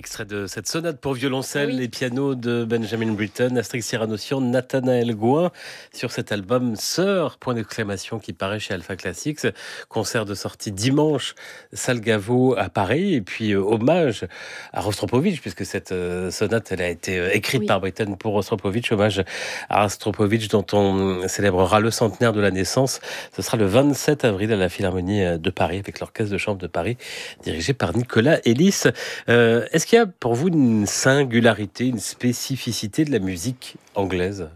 Extrait de cette sonate pour violoncelle Oui. et piano de Benjamin Britten, Astrid Cyranossian, Nathanaël Gouin, sur cet album Sœur, point d'exclamation, qui paraît chez Alpha Classics. Concert de sortie dimanche, salle Gaveau à Paris. Et puis hommage à Rostropovitch, puisque cette sonate elle a été écrite Oui. par Britten pour Rostropovitch. Hommage à Rostropovitch, dont on célébrera le centenaire de la naissance. Ce sera le 27 avril à la Philharmonie de Paris, avec l'Orchestre de chambre de Paris, dirigé par Nicolas Elis. Est-ce qu'il y a pour vous une singularité, une spécificité de la musique anglaise?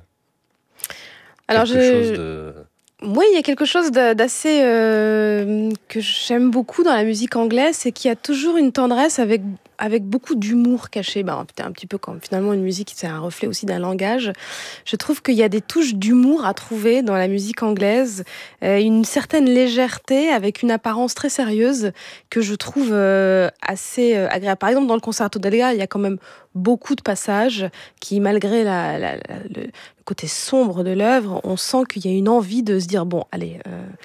Alors Quelque chose je de... Oui, il y a quelque chose d'assez, que j'aime beaucoup dans la musique anglaise, c'est qu'il y a toujours une tendresse avec beaucoup d'humour caché. Ben, peut-être un petit peu comme finalement une musique, c'est un reflet aussi d'un langage. Je trouve qu'il y a des touches d'humour à trouver dans la musique anglaise, une certaine légèreté avec une apparence très sérieuse que je trouve, assez, agréable. Par exemple, dans le concerto d'Elgar, il y a quand même beaucoup de passages qui, malgré le côté sombre de l'œuvre, on sent qu'il y a une envie de se dire bon, allez,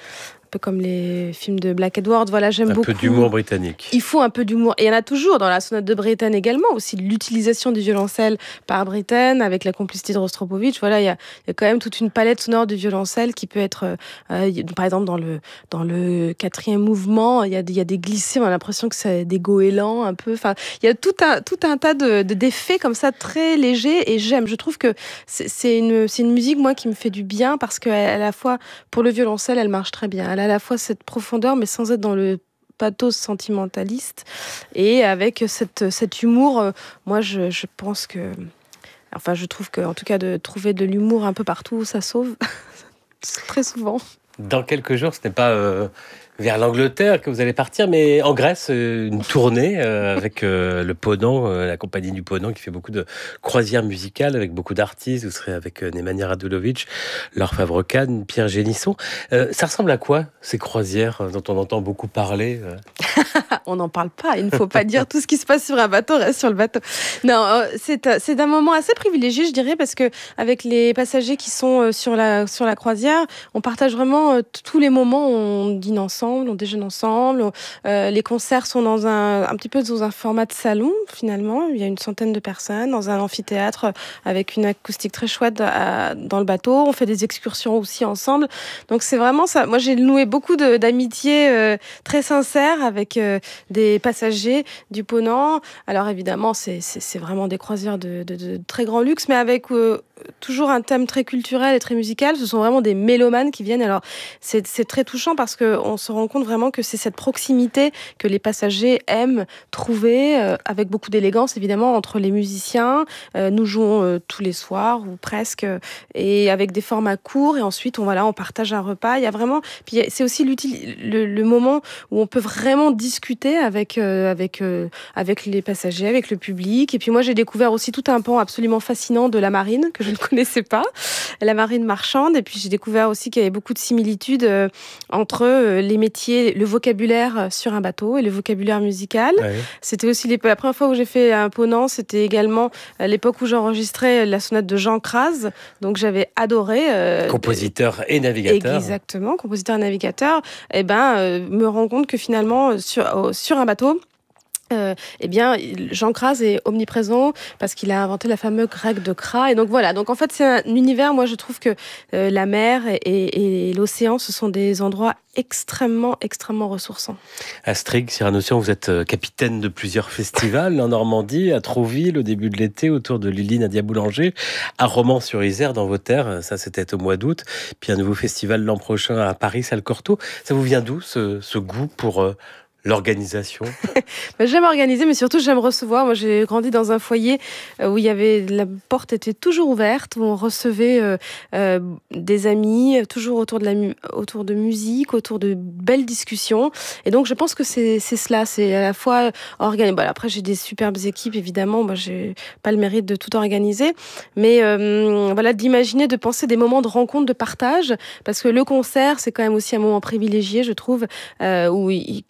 un peu comme les films de Black Edward, voilà, j'aime Un peu beaucoup. d'humour britannique. Il faut un peu d'humour. Et il y en a toujours dans la sonate de Britten également, aussi l'utilisation du violoncelle par Britten avec la complicité de Rostropovitch. Voilà, il y a quand même toute une palette sonore du violoncelle qui peut être, par exemple, dans le quatrième mouvement, il y a des glissés, on a l'impression que c'est des goélands un peu. Enfin, il y a tout un tas d'effets comme ça très légers et j'aime. Je trouve que c'est une musique, moi, qui me fait du bien parce qu'à la fois, pour le violoncelle, elle marche très bien. Elle a à la fois cette profondeur, mais sans être dans le pathos sentimentaliste et avec cet humour, moi je pense que, enfin je trouve que en tout cas de trouver de l'humour un peu partout ça sauve très souvent. Dans quelques jours, ce n'est pas vers l'Angleterre que vous allez partir, mais en Grèce, une tournée avec le Ponant, la compagnie du Ponant, qui fait beaucoup de croisières musicales avec beaucoup d'artistes. Vous serez avec Nemanja Radulovic, Laure Favre-Kahn, Pierre Génisson. Ça ressemble à quoi, ces croisières dont on entend beaucoup parler On n'en parle pas, il ne faut pas dire tout ce qui se passe sur un bateau reste sur le bateau. Non, c'est un moment assez privilégié, je dirais, parce que avec les passagers qui sont sur la croisière, on partage vraiment tous les moments, on dîne ensemble, on déjeune ensemble, les concerts sont dans un petit peu dans un format de salon, finalement, il y a une centaine de personnes, dans un amphithéâtre avec une acoustique très chouette dans le bateau, on fait des excursions aussi ensemble, donc c'est vraiment ça. Moi j'ai noué beaucoup d'amitiés très sincères avec des passagers du Ponant. Alors évidemment, c'est vraiment des croisières de très grand luxe, mais avec toujours un thème très culturel et très musical. Ce sont vraiment des mélomanes qui viennent. Alors c'est très touchant parce qu'on se rend compte vraiment que c'est cette proximité que les passagers aiment trouver, avec beaucoup d'élégance évidemment, entre les musiciens. Nous jouons tous les soirs ou presque, et avec des formats courts, et ensuite on partage un repas. Il y a vraiment, puis c'est aussi le moment où on peut vraiment discuter avec les passagers, avec le public. Et puis moi, j'ai découvert aussi tout un pan absolument fascinant de la marine que je ne connaissais pas, la marine marchande. Et puis j'ai découvert aussi qu'il y avait beaucoup de similitudes entre les métiers, le vocabulaire sur un bateau et le vocabulaire musical. Ouais. C'était aussi la première fois où j'ai fait un Ponant, c'était également à l'époque où j'enregistrais la sonate de Jean Craz. Donc j'avais adoré. Compositeur et navigateur. Exactement, compositeur et navigateur. Me rends compte que finalement, sur un bateau, Jean Craz est omniprésent parce qu'il a inventé la fameuse règle de Kra. Et donc voilà. Donc en fait, c'est un univers. Moi, je trouve que la mer et l'océan, ce sont des endroits extrêmement, extrêmement ressourçants. Astrid Cyranossian, vous êtes capitaine de plusieurs festivals en Normandie, à Trouville au début de l'été, autour de Lily Nadia Boulanger, à Romans-sur-Isère dans vos terres, ça c'était au mois d'août, puis un nouveau festival l'an prochain à Paris, salle Cortot. Ça vous vient d'où ce goût pour l'organisation? J'aime organiser, mais surtout j'aime recevoir. Moi, j'ai grandi dans un foyer où la porte était toujours ouverte, où on recevait des amis, toujours autour de musique, autour de belles discussions. Et donc, je pense que c'est cela. C'est à la fois organiser. Bon, après, j'ai des superbes équipes, évidemment. Moi, j'ai pas le mérite de tout organiser, mais d'imaginer, de penser des moments de rencontre, de partage, parce que le concert, c'est quand même aussi un moment privilégié, je trouve, qu'il faut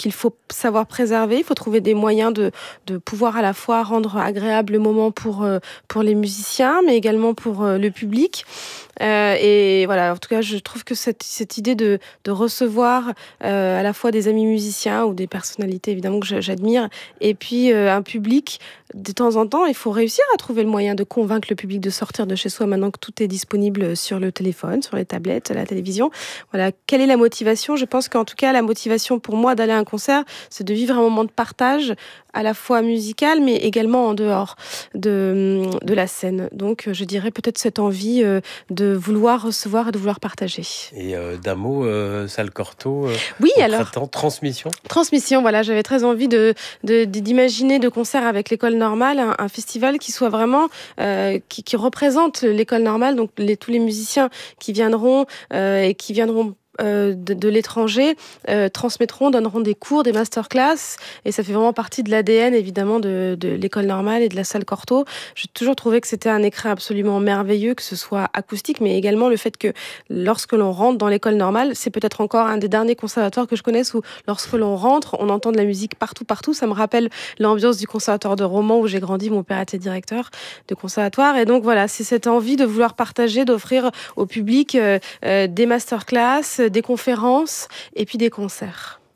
savoir préserver, il faut trouver des moyens de pouvoir à la fois rendre agréable le moment pour les musiciens, mais également pour le public. Et voilà, en tout cas, je trouve que cette idée de recevoir à la fois des amis musiciens ou des personnalités évidemment que j'admire, et puis un public, de temps en temps, il faut réussir à trouver le moyen de convaincre le public de sortir de chez soi maintenant que tout est disponible sur le téléphone, sur les tablettes, la télévision. Voilà, quelle est la motivation? Je pense qu'en tout cas, la motivation pour moi d'aller à un concert, c'est de vivre un moment de partage, à la fois musical, mais également en dehors de la scène. Donc, je dirais peut-être cette envie de vouloir recevoir et de vouloir partager. Et d'un mot, Salle Cortot, Oui, au alors, printemps, transmission? transmission, voilà, j'avais très envie d'imaginer de concert avec l'école normale, un festival qui soit vraiment, qui représente l'école normale, donc tous les musiciens qui viendront et qui viendront de l'étranger, transmettront, donneront des cours, des masterclass, et ça fait vraiment partie de l'ADN évidemment de l'école normale et de la salle Cortot. J'ai toujours trouvé que c'était un écrin absolument merveilleux, que ce soit acoustique, mais également le fait que lorsque l'on rentre dans l'école normale, c'est peut-être encore un des derniers conservatoires que je connaisse où lorsque l'on rentre, on entend de la musique partout. Ça me rappelle l'ambiance du conservatoire de Romans où j'ai grandi, mon père était directeur de conservatoire, et donc voilà, c'est cette envie de vouloir partager, d'offrir au public des masterclass, des conférences et puis des concerts.